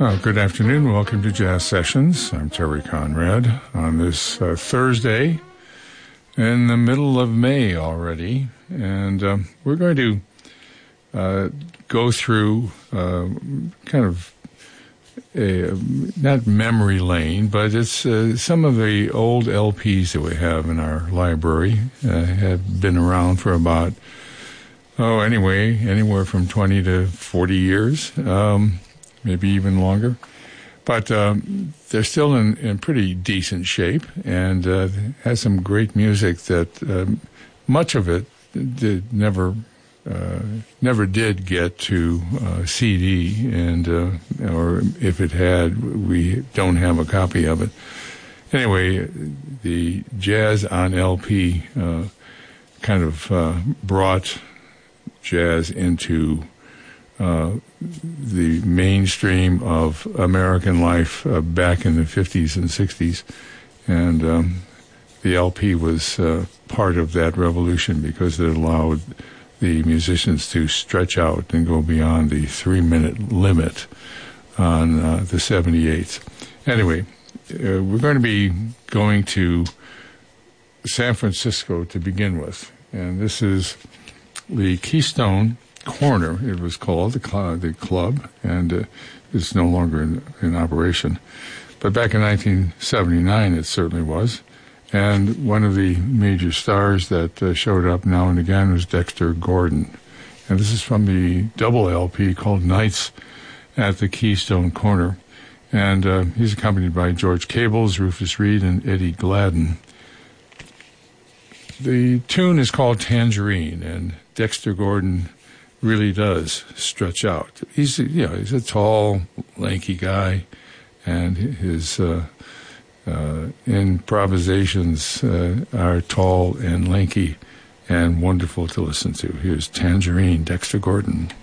Good afternoon. Welcome to Jazz Sessions. I'm Terry Conrad on this Thursday in the middle of May already. And we're going to go through kind of not memory lane, but it's some of the old LPs that we have in our library have been around for about, anywhere from 20 to 40 years. Maybe even longer. But they're still in pretty decent shape and has some great music that much of it never did get to CD, and or if it had, we don't have a copy of it. Anyway, the Jazz on LP kind of brought jazz into the mainstream of American life back in the 50s and 60s. And the LP was part of that revolution because it allowed the musicians to stretch out and go beyond the 3-minute limit on the 78s. Anyway, we're going to be going to San Francisco to begin with. And this is the Keystone Corner, it was called, the club, and it's no longer in operation. But back in 1979, it certainly was. And one of the major stars that showed up now and again was Dexter Gordon. And this is from the double LP called Nights at the Keystone Corner. And he's accompanied by George Cables, Rufus Reid, and Eddie Gladden. The tune is called Tangerine, and Dexter Gordon really does stretch out. He's a tall, lanky guy, and his improvisations are tall and lanky and wonderful to listen to. Here's Tangerine, Dexter Gordon.